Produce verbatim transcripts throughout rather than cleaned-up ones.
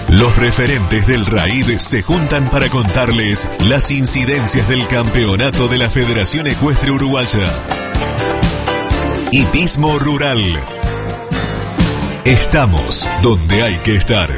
Los referentes del RAID se juntan para contarles las incidencias del campeonato de la Federación Ecuestre Uruguaya. Hipismo Rural. Estamos donde hay que estar.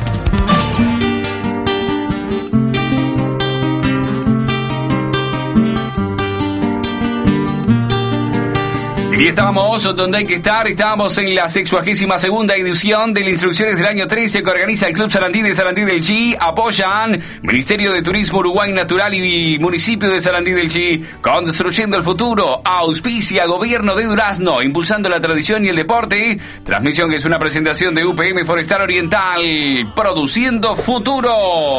Y estamos donde hay que estar, estamos en la sexuagésima segunda edición de las instrucciones del año trece que organiza el Club Sarandí de Sarandí del Chi, apoyan Ministerio de Turismo Uruguay Natural y Municipio de Sarandí del Chi, construyendo el futuro, auspicia Gobierno de Durazno, impulsando la tradición y el deporte, transmisión que es una presentación de U P M Forestal Oriental, produciendo futuro.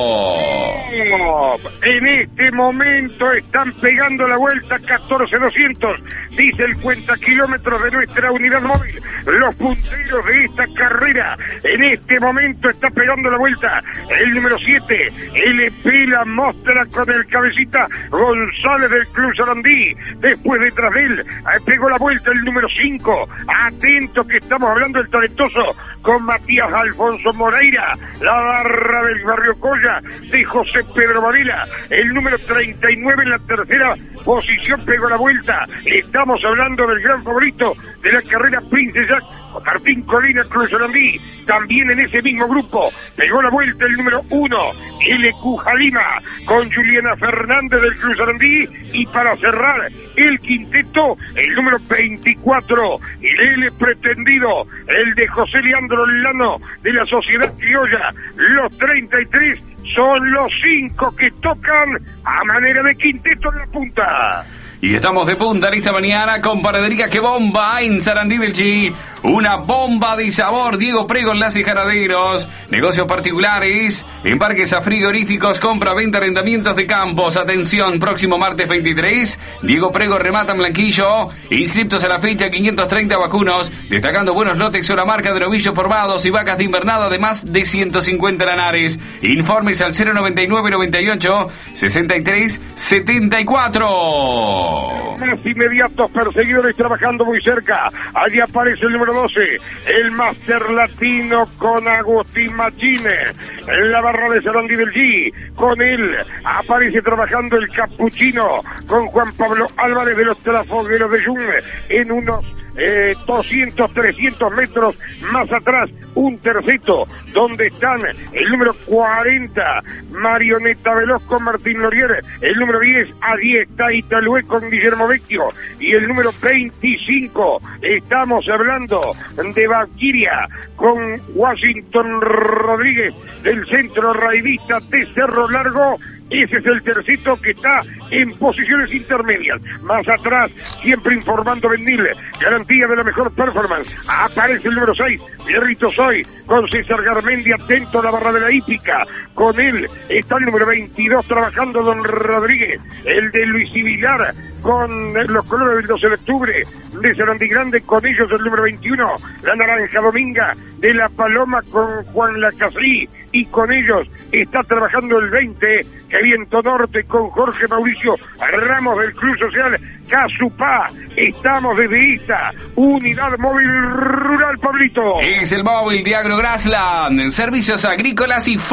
En este momento están pegando la vuelta catorce doscientos, dice el cuenta kilómetros de nuestra unidad móvil. Los punteros de esta carrera, en este momento está pegando la vuelta el número siete, L P La Mostra con el cabecita González del Club Sarandí. Después detrás de él pegó la vuelta el número cinco, atento que estamos hablando del talentoso con Matías Alfonso Moreira, la barra del Barrio Colla de José Pedro Varela, el número treinta y nueve en la tercera posición pegó la vuelta. Estamos hablando del gran favorito de la carrera Prince Jack, Martín Colina Cruz Sarandí. También en ese mismo grupo pegó la vuelta el número uno, L Q Jalima con Juliana Fernández del Cruz Sarandí. Y para cerrar el quinteto, el número veinticuatro, el L pretendido, el de José Leandro Lano de la Sociedad Criolla. Los treinta y tres son los cinco que tocan a manera de quinteto en la punta. Y estamos de punta en esta mañana con Panadería Que Bomba en Sarandí del Chi. Una bomba de sabor. Diego Prego en Las y Jaraderos. Negocios particulares, embarques a frigoríficos, compra, venta, arrendamientos de campos. Atención, próximo martes veintitrés. Diego Prego remata en Blanquillo. Inscriptos a la fecha, quinientos treinta vacunos. Destacando buenos lotes, una marca de novillos formados y vacas de invernada de más de ciento cincuenta lanares. Informes al cero noventa y nueve noventa y ocho sesenta y tres setenta y cuatro. Más inmediatos perseguidores trabajando muy cerca. Allí aparece el número doce, el Master Latino con Agustín Machine en la barra de Sarandí del G. Con él aparece trabajando el Capuchino con Juan Pablo Álvarez de los Trafogueros de Jung en unos Eh, doscientos, trescientos metros más atrás, un tercito, donde están el número cuarenta, Marioneta Veloz con Martín Lorier, el número diez, a diez está Italué con Guillermo Vecchio, y el número veinticinco, estamos hablando de Valquiria con Washington Rodríguez del Centro Raidista de Cerro Largo. Ese es el tercito que está en posiciones intermedias. Más atrás, siempre informando Bendil, garantía de la mejor performance. Aparece el número seis, Pierrito Soy, con César Garmendi, atento a la barra de la hípica. Con él está el número veintidós, trabajando Don Rodríguez, el de Luis Vilar, con los colores del doce de octubre de Sarandí Grande. Con ellos el número veintiuno, la Naranja Dominga de La Paloma con Juan Lacasí. Y con ellos está trabajando el veinte, que Viento Norte con Jorge Mauricio Ramos del Club Social Casupá. Estamos desde esta unidad móvil rural, Pablito. Es el móvil de AgroGrassland, servicios agrícolas y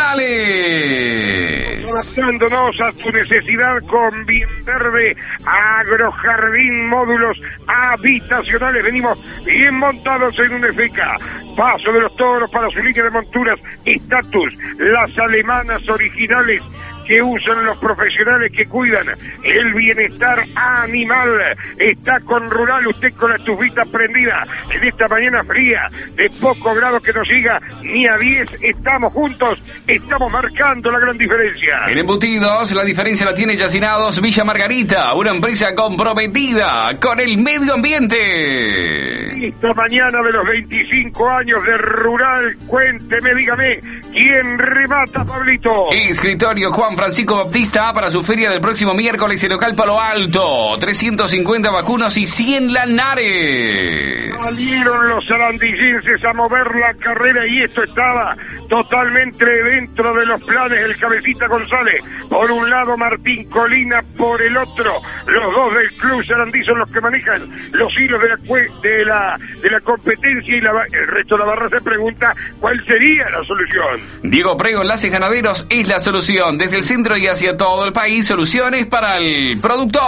forestales. Adaptándonos a tu necesidad con Bien Verde Agrojardín, módulos habitacionales. Venimos bien montados en un F K. Paso de los Toros para su línea de monturas Status, las alemanas originales que usan los profesionales que cuidan el bienestar animal. Está con Rural, usted con la estufita prendida en esta mañana fría de pocos grados que nos llega ni a diez. Estamos juntos, estamos marcando la gran diferencia. En embutidos, la diferencia la tiene Yacinados Villa Margarita, una empresa comprometida con el medio ambiente. Esta mañana de los veinticinco años de Rural, cuénteme, dígame, ¿quién remata, Pablito? Escritorio Juan Francisco Baptista para su feria del próximo miércoles en local Palo Alto. trescientos cincuenta vacunos y cien lanares. Salieron los sarandillenses a mover la carrera y esto estaba totalmente dentro de los planes del Cabecita González. Por un lado Martín Colina, por el otro los dos del Club Sarandí son los que manejan los hilos de la de la, de la competencia y la, el resto de la barra se pregunta cuál sería la solución. Diego Prego, Enlaces Ganaderos, es la solución. Desde el centro y hacia todo el país, soluciones para el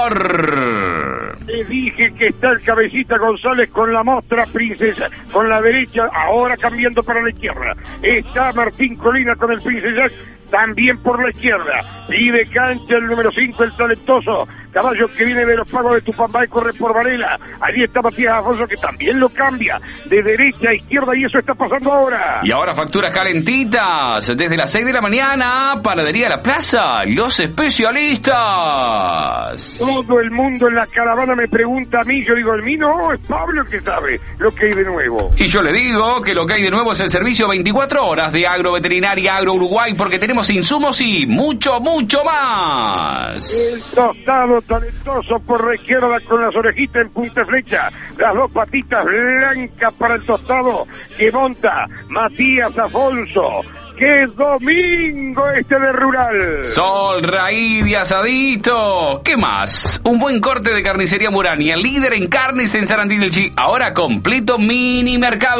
productor. Le dije que está el Cabecita González con la Mostra Princesa, con la derecha, ahora cambiando para la izquierda. Está Martín Colina con el Princesa, también por la izquierda. Pide cancha el número cinco, el talentoso caballo que viene de los pagos de Tupambay, corre por Varela. Allí está Matías Afonso, que también lo cambia de derecha a izquierda, y eso está pasando ahora. Y ahora facturas calentitas desde las seis de la mañana. Panadería La Plaza, los especialistas. Todo el mundo en la caravana me pregunta a mí, yo digo, el mí no, es Pablo el que sabe lo que hay de nuevo. Y yo le digo que lo que hay de nuevo es el servicio veinticuatro horas de Agroveterinaria Agro Uruguay, porque tenemos insumos y mucho, mucho más. El tostado talentoso por la izquierda con las orejitas en punta flecha, las dos patitas blancas para el tostado que monta Matías Afonso. ¡Qué domingo este de Rural! Sol, raíz y asadito. ¿Qué más? Un buen corte de carnicería Murania, líder en carnes en Sarandí del Chi, ahora completo mini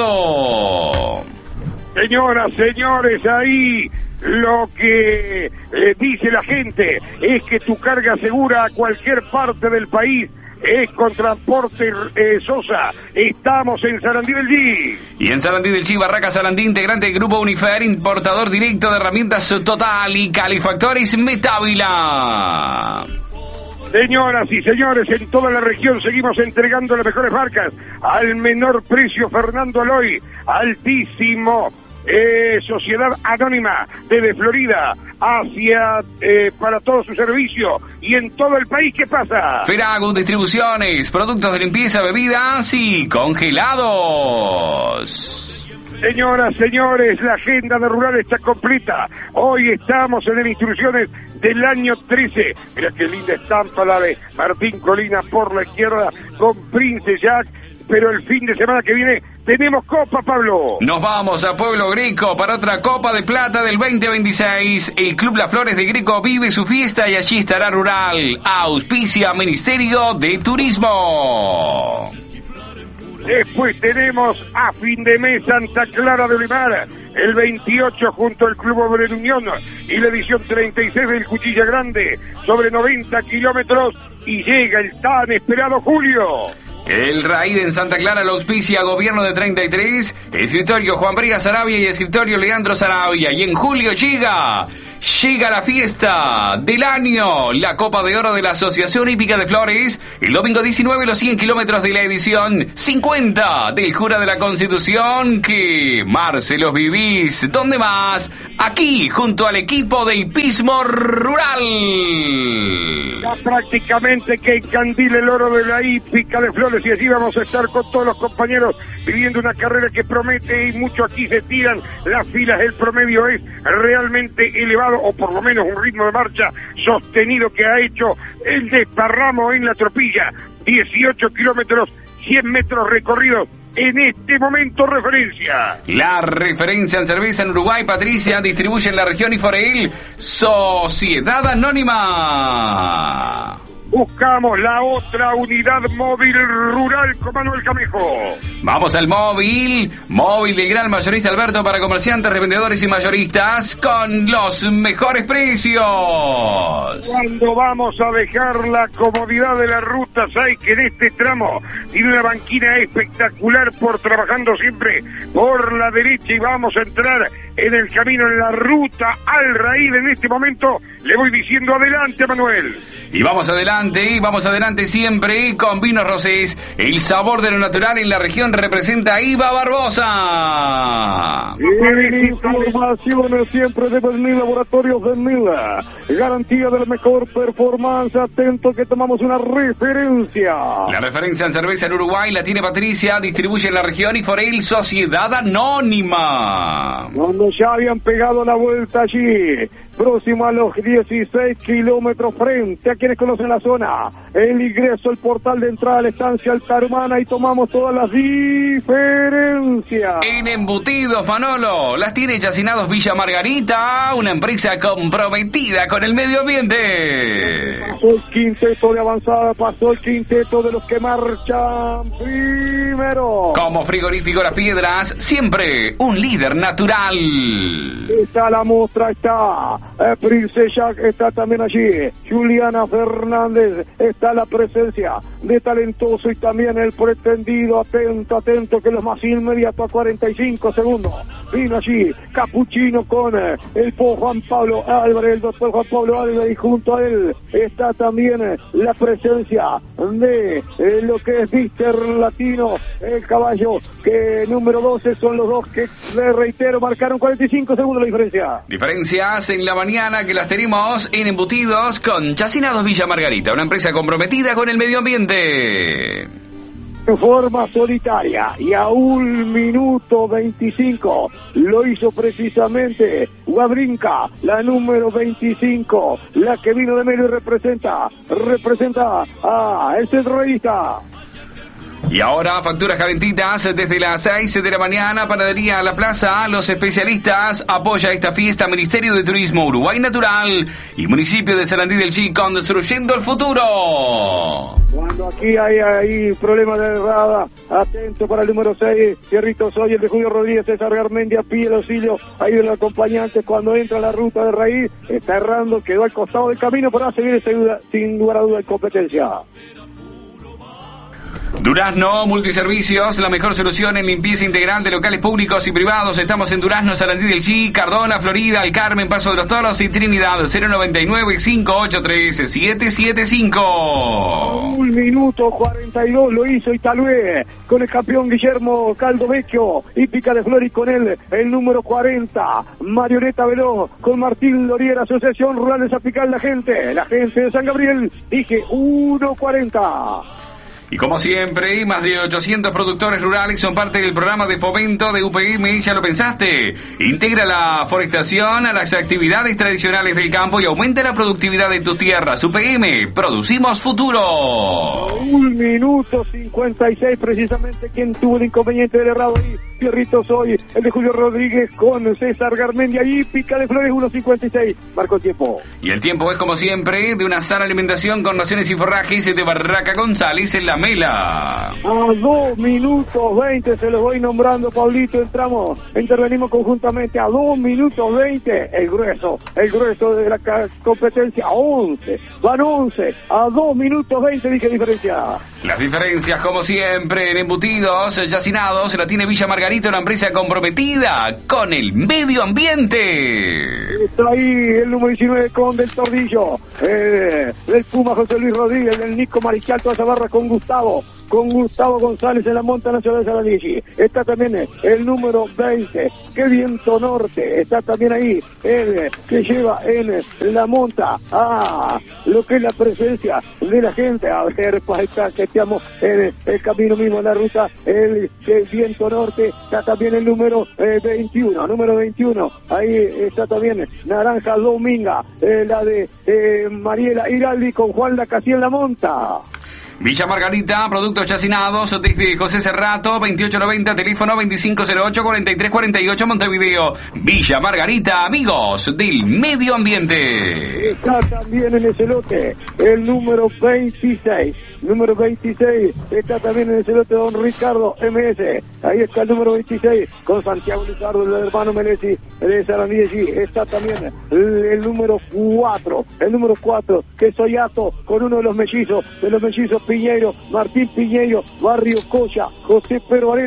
mercado. Señoras, señores, ahí lo que eh, dice la gente es que tu carga segura a cualquier parte del país es con Transporte eh, Sosa. Estamos en Sarandí del Chi. Y en Sarandí del Chi, Barraca Sarandí, integrante del Grupo Unifer, importador directo de herramientas Total y calefactores Metávila. Señoras y señores, en toda la región seguimos entregando las mejores marcas al menor precio. Fernando Aloy, altísimo. Eh, Sociedad Anónima desde Florida hacia eh, para todo su servicio y en todo el país. ¿Qué pasa? Feragut Distribuciones, productos de limpieza, bebidas y congelados. Señoras, señores, la agenda de Rural está completa. Hoy estamos en las instrucciones del año trece. Mira qué linda estampa la de Martín Colina por la izquierda con Prince Jack. Pero el fin de semana que viene tenemos Copa, Pablo. Nos vamos a Pueblo Greco para otra Copa de Plata del veinte veintiséis. El Club Las Flores de Greco vive su fiesta y allí estará Rural. Auspicia Ministerio de Turismo. Después tenemos a fin de mes Santa Clara de Olimar, el veintiocho junto al Club Obrero Unión y la edición treinta y seis del Cuchilla Grande sobre noventa kilómetros y llega el tan esperado julio. El Raíd en Santa Clara lo auspicia Gobierno de treinta y tres, escritorio Juan Brigas Sarabia y escritorio Leandro Sarabia. Y en julio llega, llega la fiesta del año, la Copa de Oro de la Asociación Hípica de Flores. El domingo diecinueve, los cien kilómetros de la edición cincuenta del Jura de la Constitución. Que Marcelos vivís, ¿dónde más? Aquí, junto al equipo de Hipismo Rural. Ya prácticamente que encandila el oro de la hípica de Flores y allí vamos a estar con todos los compañeros viviendo una carrera que promete y mucho. Aquí se tiran las filas, el promedio es realmente elevado, o por lo menos un ritmo de marcha sostenido que ha hecho el desparramo en la tropilla. dieciocho kilómetros, cien metros recorridos. En este momento, referencia. La referencia en cerveza en Uruguay, Patricia, distribuye en la región Iforel, Sociedad Anónima. Buscamos la otra unidad móvil rural con Manuel Camejo. Vamos al móvil, móvil del gran mayorista Alberto para comerciantes, revendedores y mayoristas con los mejores precios. Cuando vamos a dejar la comodidad de la ruta seis, que en este tramo tiene una banquina espectacular por trabajando siempre por la derecha, y vamos a entrar en el camino en la ruta al Raíd. En este momento le voy diciendo adelante, Manuel. Y vamos adelante, y vamos adelante siempre con Vinos Rosés. El sabor de lo natural en la región representa a Iba Barbosa. Informaciones siempre de Benil, Laboratorios Benil. Garantía de la mejor performance. Atento que tomamos una referencia. La referencia en cerveza en Uruguay la tiene Patricia, distribuye en la región y Forel Sociedad Anónima. Cuando ya habían pegado la vuelta allí, próximo a los dieciséis kilómetros frente a quienes conocen la zona, el ingreso, el portal de entrada a la estancia Altarumana y tomamos todas las diferencias. En embutidos, Manolo, las tiene Chacinados Villa Margarita, una empresa comprometida con el medio ambiente. Pasó el quinteto de avanzada, pasó el quinteto de los que marchan primero. Como Frigorífico Las Piedras, siempre un líder natural. Está la muestra, está eh, Prince Jack, está también allí Juliana Fernández, está la presencia de Talentoso y también el pretendido. Atento, atento, que los más inmediato a cuarenta y cinco segundos vino allí Capuchino con eh, el Juan Pablo Álvarez, el doctor Juan Pablo Álvarez, y junto a él está también eh, la presencia de eh, lo que es Mister Latino, el caballo que número doce, son los dos que, le reitero, marcaron cuarenta y cinco segundos la diferencia. Diferencias en la mañana que las tenemos en embutidos con Chacinados Villa Margarita, una empresa comprometida con el medio ambiente. De forma solitaria y a un minuto veinticinco lo hizo precisamente Wawrinka, la número veinticinco, la que vino de medio y representa, representa a el centroísta. Y ahora, facturas calentitas desde las seis de la mañana, Panadería La Plaza, los especialistas, apoya esta fiesta Ministerio de Turismo Uruguay Natural y Municipio de Sarandí del Chi, construyendo el futuro. Cuando aquí hay, hay problemas de errada, atento para el número seis, Fierrito Soy, el de Julio Rodríguez, César Garmendia, pide el auxilio ahí del acompañante cuando entra a la ruta de raíz, está errando, quedó al costado del camino, pero va a seguir sin lugar a duda en competencia. Durazno Multiservicios, la mejor solución en limpieza integral de locales públicos y privados. Estamos en Durazno, Sarandí del Chi, Cardona, Florida, El Carmen, Paso de los Toros y Trinidad. Cero noventa y nueve, cinco ocho tres, siete siete cinco. Un minuto cuarenta y dos lo hizo Italue con el campeón Guillermo Caldovecchio, y Pica de Flor y con él el número cuarenta, Marioneta Veloz con Martín Loriera, Asociación Rural de Zapical. La gente, la gente de San Gabriel, dije uno cuarenta. Y como siempre, más de ochocientos productores rurales son parte del programa de fomento de U P M. ¿Ya lo pensaste? Integra la forestación a las actividades tradicionales del campo y aumenta la productividad de tus tierras. U P M, producimos futuro. Un minuto cincuenta y seis precisamente. Quien tuvo el inconveniente del errado ahí, Fierrito Soy, el de Julio Rodríguez con César Garmendia y Pica de Flores, uno cincuenta y seis. Marco el tiempo. Y el tiempo es como siempre de una sana alimentación con raciones y forrajes de Barraca González en la Mela. A dos minutos veinte se los voy nombrando, Pablito. Entramos, intervenimos conjuntamente a dos minutos veinte. El grueso, el grueso de la competencia, once. Van once a dos minutos veinte, dije diferencia. Las diferencias, como siempre, en embutidos, yacinados, la tiene Villa Margarita, una empresa comprometida con el medio ambiente. Está ahí el número diecinueve con Del Tordillo, eh, del Puma José Luis Rodríguez, del Nico Marichal, toda esa barra con Gustavo. Con Gustavo González en la monta nacional de Sarandí. Está también el número veinte, que Viento Norte. Está también ahí el que lleva en la monta a lo que es la presencia de la gente. A ver, pues está que estamos en el camino mismo, en la ruta, el que Viento Norte. Está también el número eh, veintiuno, número veintiuno. Ahí está también Naranja Dominga, eh, la de eh, Mariela Iraldi con Juan Lacasí en la monta. Villa Margarita, productos chacinados desde José Cerrato, veintiocho noventa, teléfono veinticinco cero ocho, cuarenta y tres cuarenta y ocho, Montevideo. Villa Margarita, amigos del medio ambiente. Está también en ese lote el número veintiséis, número veintiséis, está también en ese lote don Ricardo M S, ahí está el número veintiséis, con Santiago Lizardo, el hermano Melesi de Sarandí. Está también el, el número cuatro, el número cuatro, que es Soyato, con uno de los mellizos, de los mellizos Piñeiro, Martín Piñeiro, Barrio Coya, José Pedro Varela,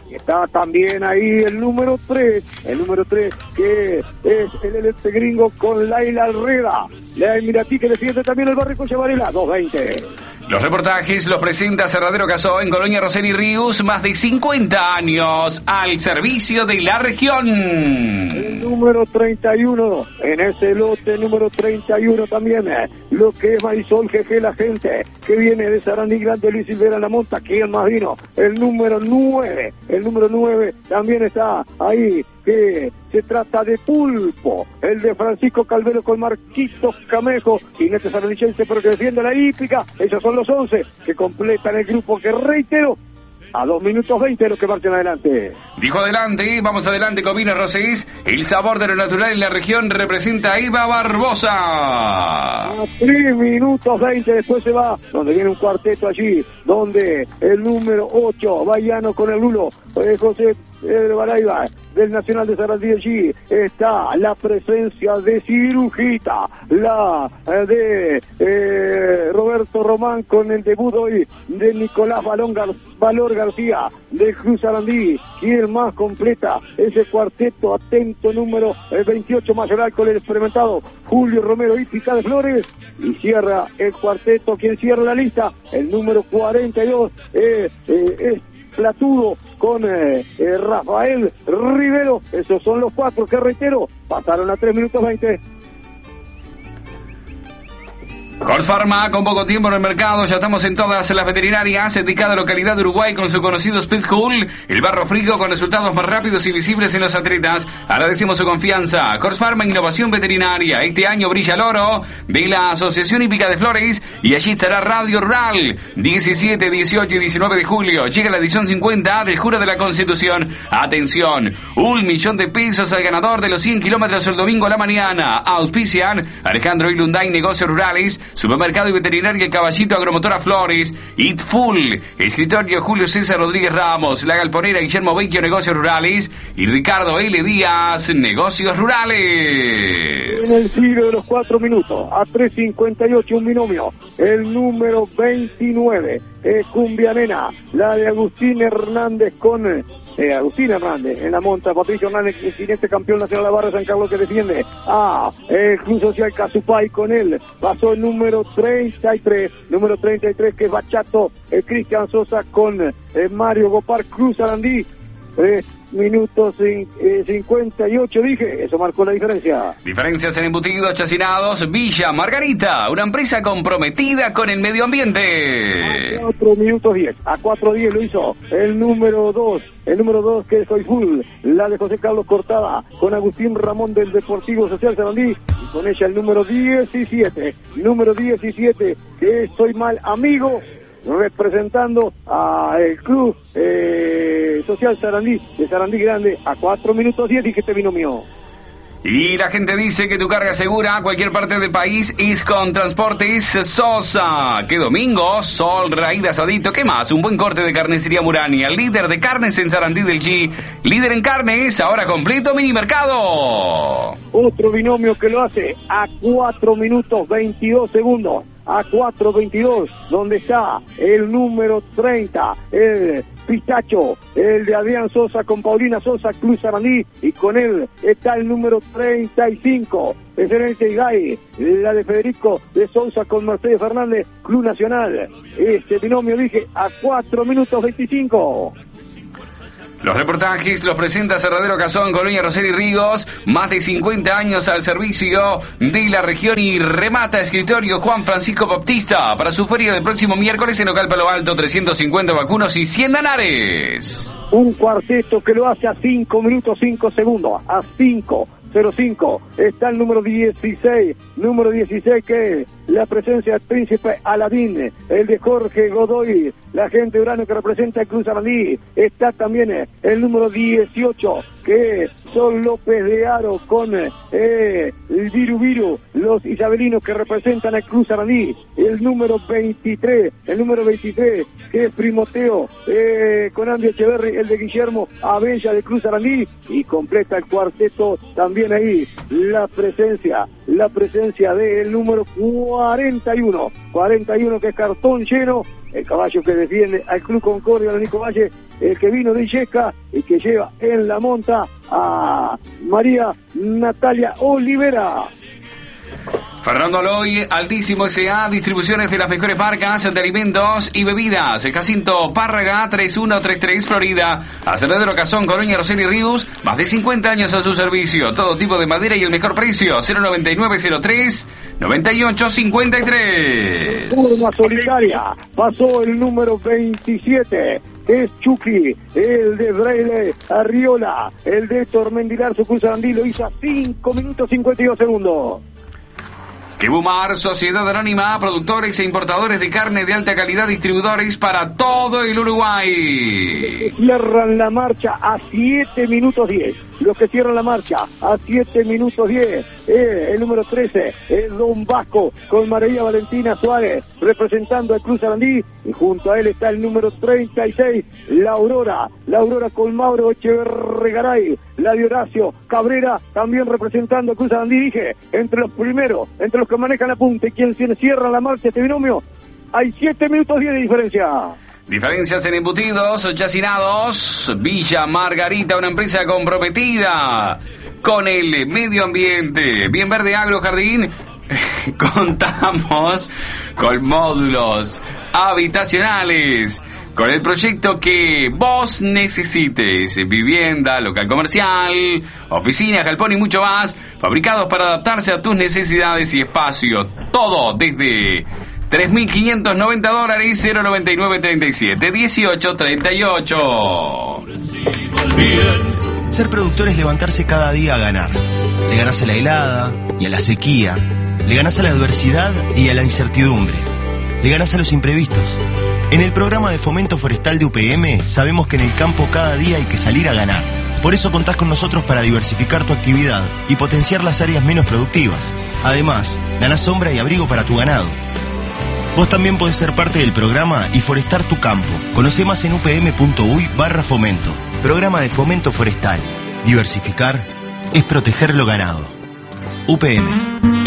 Está también ahí el número tres, el número tres que es el elefante gringo con Laila Alreda. La Emiratí que defiende también el Barrio Coche Varela, dos veinte. Los reportajes los presenta Cerradero Casó en Colonia Rosell y Ríos, más de cincuenta años al servicio de la región. El número treinta y uno, en ese lote número treinta y uno también, lo que es Marisol G G, la gente que viene de Sarandí Grande, Luis Silvera La Monta, ¿quién más vino? El número nueve, el número nueve también está ahí, que se trata de Pulpo, el de Francisco Calvero con Marquitos Camejo, jinete sarandichense pero que defiende la hípica. Esos son los once que completan el grupo que, reitero, a dos minutos veinte los que marchan adelante. Dijo adelante, vamos adelante con Vino Rosés. El sabor de lo natural en la región representa a Eva Barbosa. A tres minutos veinte después se va, donde viene un cuarteto allí, donde el número ocho, Bayano con el Lulo, eh, José Pedro Balaiba, del Nacional de Sarandí allí, está la presencia de Cirujita, la eh, de eh, Roberto Román con el debut hoy de Nicolás Balón Gar- Valor García, de Cruz Sarandí. ¿Quién más completa ese cuarteto? Atento, número eh, veintiocho, Mayoral con el experimentado Julio Romero Hípica de Flores, y cierra el cuarteto, quien cierra la lista, el número cuarenta y dos, eh, eh, es Platudo con eh, eh, Rafael Rivero. Esos son los cuatro que, reitero, pasaron a tres minutos veinte. Colfarma, con poco tiempo en el mercado, ya estamos en todas las veterinarias de cada localidad de Uruguay con su conocido Speed Cool, el barro frío con resultados más rápidos y visibles en los atletas. Agradecemos su confianza. Colfarma, innovación veterinaria. Este año brilla el oro de la Asociación Hípica de Flores y allí estará Radio Rural. diecisiete, dieciocho y diecinueve de julio. Llega la edición cincuenta del Juro de la Constitución. Atención, un millón de pesos al ganador de los cien kilómetros el domingo a la mañana. Auspician Alejandro Ilunday, Negocios Rurales, Supermercado y Veterinaria Caballito, Agromotora Flores, Eat Full, Escritorio Julio César Rodríguez Ramos, La Galponera Guillermo Vecchio, Negocios Rurales, y Ricardo L. Díaz, Negocios Rurales. En el siglo de los cuatro minutos, a tres cincuenta y ocho, un binomio, el número veintinueve, es Cumbia Nena, la de Agustín Hernández con eh, Agustín Hernández en la monta, Patricio Hernández, el siguiente campeón nacional de la barra San Carlos que defiende a el Club Social Casupay, con él pasó el número treinta y tres, número treinta y tres que es Bachato, eh, Cristian Sosa con eh, Mario Gopar, Cruz Sarandí. Tres minutos eh, cincuenta y ocho, dije, eso marcó la diferencia. Diferencias en embutidos, chacinados. Villa Margarita, una empresa comprometida con el medio ambiente. A cuatro minutos diez, a cuatro diez lo hizo el número dos, el número dos que es Soy Full, la de José Carlos Cortada, con Agustín Ramón del Deportivo Social Sarandí, y con ella el número diecisiete, número diecisiete que es Soy Mal Amigo, representando al Club eh, Social Sarandí, de Sarandí Grande, a cuatro minutos diez, dije este vino mío. Y la gente dice que tu carga segura a cualquier parte del país es con Transportes Sosa. ¿Qué domingo? Sol, raíz, asadito. ¿Qué más? Un buen corte de Carnicería Murania, líder de carnes en Sarandí del G. Líder en carnes, ahora completo mini mercado. Otro binomio que lo hace a cuatro minutos veintidós segundos. A cuatro veintidós, donde está el número treinta, el Pistacho, el de Adrián Sosa con Paulina Sosa, Club Sarandí, y con él está el número treinta y cinco, Excelente Higay, la de Federico de Sousa con Mercedes Fernández, Club Nacional. Este binomio, dije, a cuatro minutos veinticinco. Los reportajes los presenta Cerradero Casó en Colonia Rosell y Ríos, más de cincuenta años al servicio de la región, y remata Escritorio Juan Francisco Baptista para su feria del próximo miércoles en Local Palo Alto, trescientos cincuenta vacunos y cien danares. Un cuarteto que lo hace a cinco minutos cinco segundos, a cinco cero cinco, está el número dieciséis, número dieciséis que es la presencia del Príncipe Aladín, el de Jorge Godoy, la gente de Urano que representa el Cruz Sarandí. Está también el número dieciocho que son López de Aro con eh, el Viru Viru, los isabelinos que representan al Cruz Sarandí. El número veintitrés, el número veintitrés que es Primoteo eh, con Andy Echeverri, el de Guillermo Abella de Cruz Sarandí, y completa el cuarteto también ahí la presencia, la presencia del número cuarenta y uno, cuarenta y uno que es Cartón Lleno, el caballo que defiende al Club Concordia de Nico Valle, el que vino de Illesca y que lleva en la monta a María Natalia Olivera. Fernando Aloy, Altísimo S A, distribuciones de las mejores marcas de alimentos y bebidas. El Jacinto Párraga, tres uno tres tres, Florida. Aceleradero Cazón, Colonia Roseli Ríos, más de cincuenta años a su servicio. Todo tipo de madera y el mejor precio. cero noventa y nueve cero tres noventa y ocho cincuenta y tres. Forma solitaria, pasó el número veintisiete. Es Chucky, el de Braille Arriola, el de Tormendilar, su cruz Andí, lo hizo a cinco minutos cincuenta y dos segundos. Kibumar, Sociedad Anónima, productores e importadores de carne de alta calidad, distribuidores para todo el Uruguay. Cierran la marcha a siete minutos diez. Los que cierran la marcha a siete minutos diez. Eh, el número trece, el Don Vasco, con María Valentina Suárez, representando al Cruz Sarandí. Y junto a él está el número treinta y seis, la Aurora. La Aurora con Mauro Echeverregaray. La de Horacio Cabrera, también representando al Cruz Sarandí. Dije, entre los primeros, entre los que manejan la punta y quien cierra la marcha, este binomio, hay siete minutos diez de diferencia. Diferencias en embutidos, chacinados. Villa Margarita, una empresa comprometida con el medio ambiente. Bien Verde Agro Jardín. Contamos con módulos habitacionales, con el proyecto que vos necesites: vivienda, local comercial, oficinas, galpón y mucho más, fabricados para adaptarse a tus necesidades y espacio. Todo desde tres mil quinientos noventa dólares. Cero noventa y nueve treinta y siete dieciocho treinta y ocho. Ser productor es levantarse cada día a ganar. Le ganás a la helada y a la sequía. Le ganás a la adversidad y a la incertidumbre. Le ganás a los imprevistos. En el programa de fomento forestal de U P M sabemos que en el campo cada día hay que salir a ganar. Por eso contás con nosotros para diversificar tu actividad y potenciar las áreas menos productivas. Además, ganás sombra y abrigo para tu ganado. Vos también podés ser parte del programa y forestar tu campo. Conocé más en upm.uy barra fomento. Programa de fomento forestal. Diversificar es proteger lo ganado. U P M.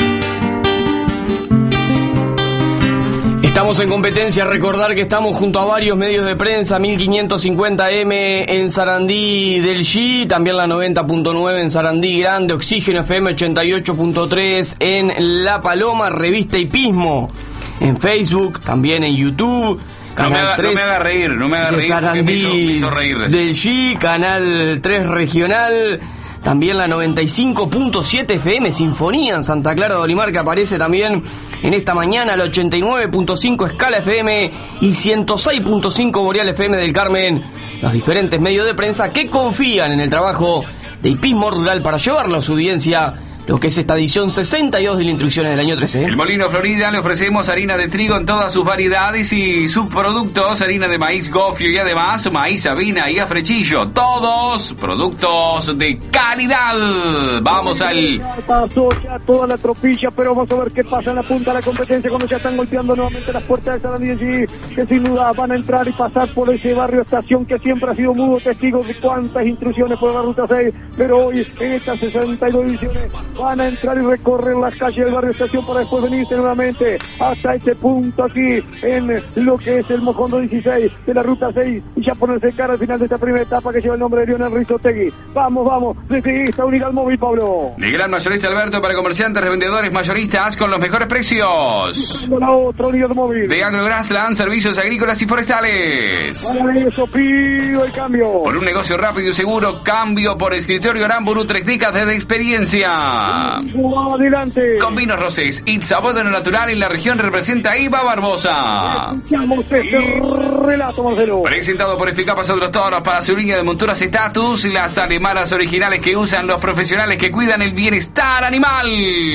Estamos en competencia, recordar que estamos junto a varios medios de prensa, mil quinientos cincuenta eme en Sarandí del G, también la noventa punto nueve en Sarandí Grande, Oxígeno F M ochenta y ocho punto tres en La Paloma, Revista Hipismo en Facebook, también en YouTube. No me, haga, no me haga reír, no me haga reír, Sarandí me hizo, me hizo reír del G, Canal tres Regional. También la noventa y cinco punto siete F M Sinfonía en Santa Clara de Olimar, que aparece también en esta mañana, la ochenta y nueve punto cinco Escala F M y ciento seis punto cinco Boreal F M del Carmen. Los diferentes medios de prensa que confían en el trabajo de hipismo rural para llevarlo a su audiencia, lo que es esta edición sesenta y dos de la Instrucciones del año trece. El Molino Florida le ofrecemos harina de trigo en todas sus variedades y subproductos, harina de maíz gofio y además maíz, avena y afrechillo. Todos productos de calidad. Vamos al... Pasó ya toda la tropilla, pero vamos a ver qué pasa en la punta de la competencia cuando ya están golpeando nuevamente las puertas de Sarandí allí, que sin duda van a entrar y pasar por ese barrio estación que siempre ha sido mudo testigo de cuántas instrucciones por la ruta seis, pero hoy en estas sesenta y dos ediciones van a entrar y recorrer las calles del barrio estación para después venirse nuevamente hasta este punto aquí en lo que es el Mojondo dieciséis de la ruta seis y ya ponerse cara al final de esta primera etapa que lleva el nombre de Lionel Rizotegui. Vamos, vamos, desde esta unidad móvil, Pablo. De Gran Mayorista Alberto, para comerciantes, revendedores, mayoristas con los mejores precios. La otra unidad móvil. De Agrograsland, servicios agrícolas y forestales. Para eso pido el cambio. Por un negocio rápido y seguro, cambio por escritorio Aramburu, tres décadas de experiencia. Adelante. Con vinos rosés y sabor natural en la región representa Iva Barbosa. Escuchamos este relato, Marcelo. Presentado por Eficapas Otros Toros para su línea de monturas Status, las alemanas originales que usan los profesionales que cuidan el bienestar animal.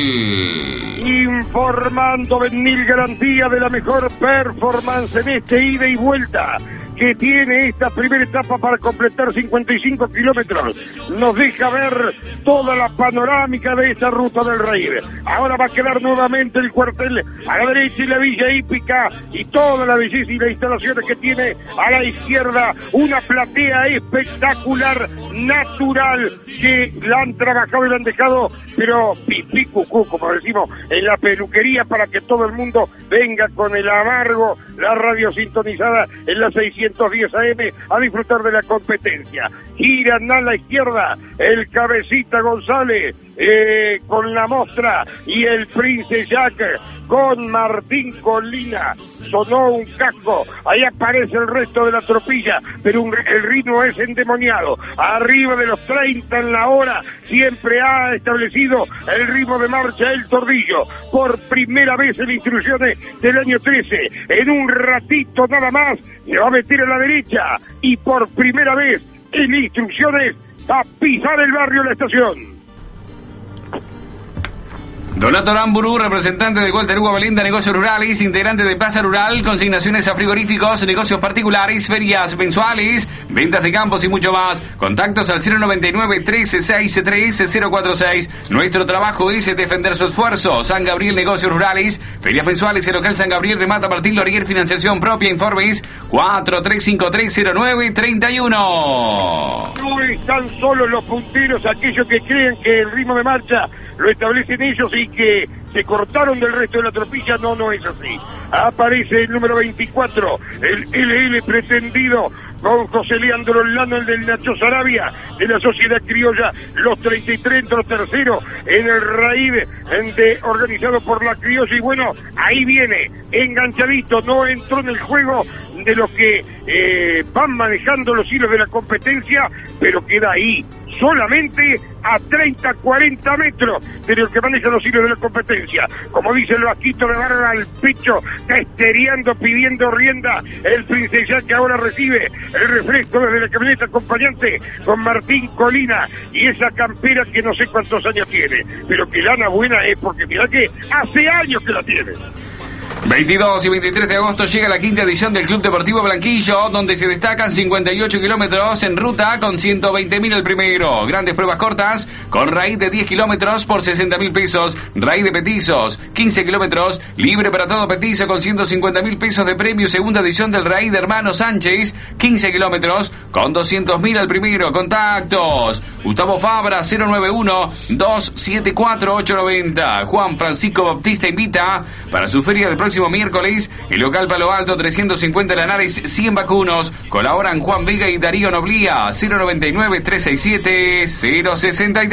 Informando Benil, garantía de la mejor performance en este ida y vuelta que tiene esta primera etapa para completar cincuenta y cinco kilómetros. Nos deja ver toda la panorámica de esta ruta del Rey. Ahora va a quedar nuevamente el cuartel a la derecha y la Villa Hípica y toda la belleza y las instalaciones que tiene a la izquierda. Una platea espectacular, natural, que la han trabajado y la han dejado, pero pipí cucú, como decimos, en la peluquería, para que todo el mundo venga con el amargo, la radio sintonizada en la seiscientos seiscientos diez A M a disfrutar de la competencia. Giran a la izquierda el Cabecita González eh, con la Mostra y el Prince Jack con Martín Colina. Sonó un casco, ahí aparece el resto de la tropilla, pero un, el ritmo es endemoniado. Arriba de los treinta en la hora, siempre ha establecido el ritmo de marcha el Tordillo. Por primera vez en instrucciones del año trece, en un ratito nada más, se va a meter a la derecha y por primera vez en instrucciones va a pisar el barrio La Estación. Donato Aramburu, representante de Walter Hugo Belinda, negocios rurales, integrante de Plaza Rural, consignaciones a frigoríficos, negocios particulares, ferias mensuales, ventas de campos y mucho más. Contactos al cero noventa y nueve, trece sesenta y tres, cero cuarenta y seis. Nuestro trabajo es defender su esfuerzo. San Gabriel Negocios Rurales, ferias mensuales, el local San Gabriel, remata Martín Lorier, financiación propia, informes cuatro tres cinco tres cero nueve tres uno. No están solos los punteros, aquellos que creen que el ritmo de marcha lo establecen ellos y que se cortaron del resto de la tropilla. No, no es así. Aparece el número veinticuatro, el L L pretendido con José Leandro Lano, el del Nacho Sarabia, de la Sociedad Criolla, los treinta y tres entró tercero en el raíz de, organizado por la Criolla, y bueno, ahí viene, enganchadito, no entró en el juego de los que eh, van manejando los hilos de la competencia, pero queda ahí, solamente a treinta, cuarenta metros de los que manejan los hilos de la competencia. Como dice el Vasquito, le van al pecho, testereando, pidiendo rienda, el Princesa que ahora recibe el refresco desde la camioneta acompañante con Martín Colina y esa campera que no sé cuántos años tiene, pero que lana buena es, porque mirá que hace años que la tiene. veintidós y veintitrés de agosto llega la quinta edición del Club Deportivo Blanquillo, donde se destacan cincuenta y ocho kilómetros en ruta con ciento veinte mil el primero. Grandes pruebas cortas con raíz de diez kilómetros por sesenta mil pesos. Raíz de petizos, quince kilómetros, libre para todo petizo con ciento cincuenta mil pesos de premio. Segunda edición del raíz de Hermano Sánchez, quince kilómetros con doscientos mil al primero. Contactos: Gustavo Fabra, cero nueve uno, dos siete cuatro, ocho nueve cero. Juan Francisco Bautista invita para su feria del próximo miércoles, el local Palo Alto, trescientos cincuenta Lanares, cien vacunos. Colaboran Juan Vega y Darío Noblía. Cero noventa y nueve, trescientos sesenta y siete, cero sesenta y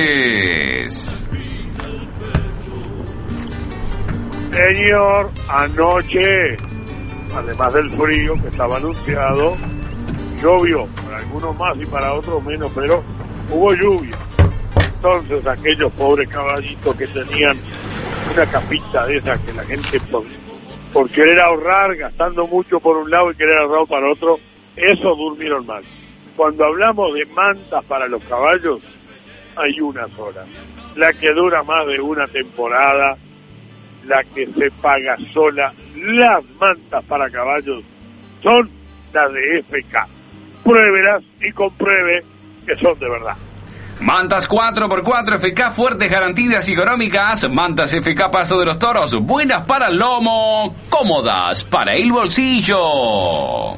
tres. Señor, anoche, además del frío que estaba anunciado, llovió, para algunos más y para otros menos, pero hubo lluvia. Entonces aquellos pobres caballitos que tenían una capita de esas que la gente por, por querer ahorrar, gastando mucho por un lado y querer ahorrar para otro, eso durmieron mal. Cuando hablamos de mantas para los caballos, hay una sola, la que dura más de una temporada, la que se paga sola. Las mantas para caballos son las de F K. Pruébelas y compruebe que son de verdad. Mantas cuatro por cuatro F K, fuertes, garantías y económicas. Mantas F K Paso de los Toros, buenas para el lomo, cómodas para el bolsillo.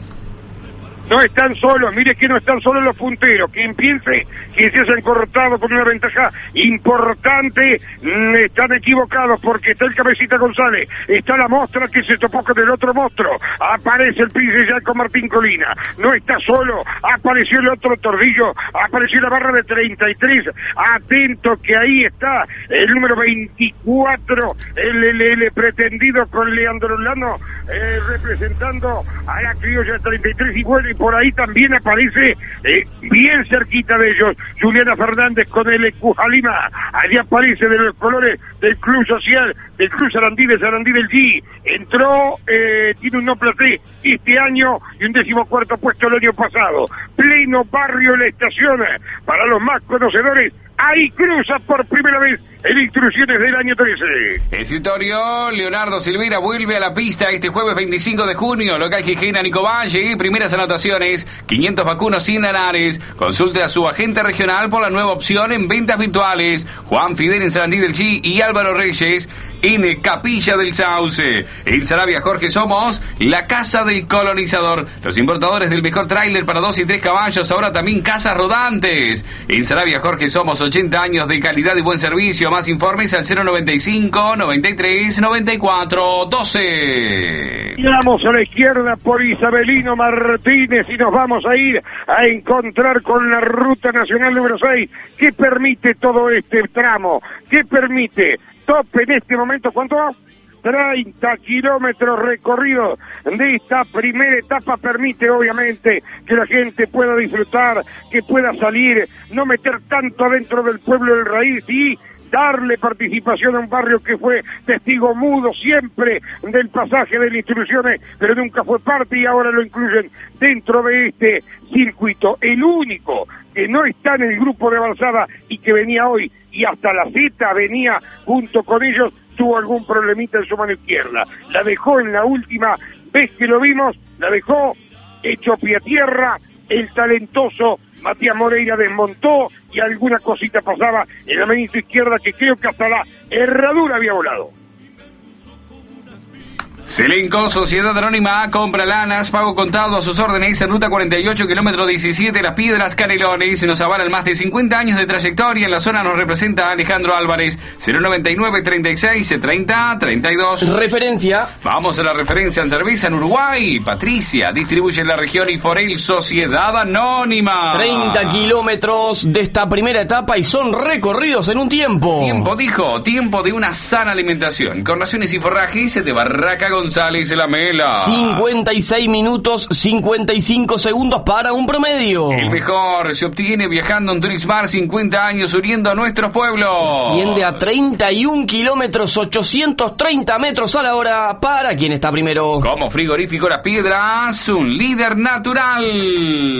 No están solos, mire que no están solos los punteros. Quien piense que se hayan cortado con una ventaja importante, mmm, están equivocados, porque está el Cabecita González, está la Mostra que se topó con el otro monstruo, aparece el Príncipe ya con Martín Colina, no está solo, apareció el otro Tordillo, apareció la barra de treinta y tres, atento que ahí está el número veinticuatro, el, el, el pretendido con Leandro Lano, eh, representando a la criolla de treinta y tres, y bueno, y por ahí también aparece eh, bien cerquita de ellos Juliana Fernández con el Cujalima. Allí aparece de los colores del Club Social, del Club Sarandí, de Sarandí del G. Entró, eh, tiene un no placé este año y un decimocuarto puesto el año pasado. Pleno barrio La Estación, para los más conocedores. Ahí cruza por primera vez en instrucciones del año trece. Escritorio Leonardo Silveira vuelve a la pista este jueves veinticinco de junio. Local Gijena Nico Valle. Primeras anotaciones, quinientos vacunos cien Lanares. Consulte a su agente regional por la nueva opción en ventas virtuales. Juan Fidel en Sarandí del G y Álvaro Reyes en Capilla del Sauce. En Sarabia Jorge somos la casa del colonizador. Los importadores del mejor tráiler para dos y tres caballos. Ahora también casas rodantes. En Sarabia Jorge somos ochenta años de calidad y buen servicio. Para más informes al cero noventa y cinco, noventa y tres, noventa y cuatro, doce. Vamos a la izquierda por Isabelino Martínez y nos vamos a ir a encontrar con la Ruta Nacional número seis. ¿Qué permite todo este tramo? ¿Qué permite? Tope en este momento, ¿cuánto? treinta kilómetros recorridos de esta primera etapa. Permite obviamente que la gente pueda disfrutar, que pueda salir, no meter tanto adentro del pueblo del Raíz y darle participación a un barrio que fue testigo mudo siempre del pasaje de las instituciones, pero nunca fue parte y ahora lo incluyen dentro de este circuito. El único que no está en el grupo de avanzada y que venía hoy y hasta la cita venía junto con ellos, tuvo algún problemita en su mano izquierda. La dejó en la última vez que lo vimos, la dejó hecho pie a tierra. El talentoso Matías Moreira desmontó y alguna cosita pasaba en la manito izquierda que creo que hasta la herradura había volado. Selenco, Sociedad Anónima, compra lanas, pago contado a sus órdenes en ruta cuarenta y ocho, kilómetro diecisiete, Las Piedras, Canelones. Nos avalan más de cincuenta años de trayectoria. En la zona nos representa Alejandro Álvarez, cero noventa y nueve, treinta y seis, treinta, treinta y dos. Referencia. Vamos a la referencia en cerveza en Uruguay. Patricia, distribuye en la región y Forel, Sociedad Anónima. treinta kilómetros de esta primera etapa y son recorridos en un tiempo. Tiempo, dijo, tiempo de una sana alimentación. Con raciones y forrajes de Barraca González La Mela. cincuenta y seis minutos, cincuenta y cinco segundos para un promedio. El mejor se obtiene viajando en Turismar, cincuenta años uniendo a nuestros pueblos. Asciende a treinta y un kilómetros, ochocientos treinta metros a la hora para quien está primero. Como frigorífico Las Piedras, un líder natural.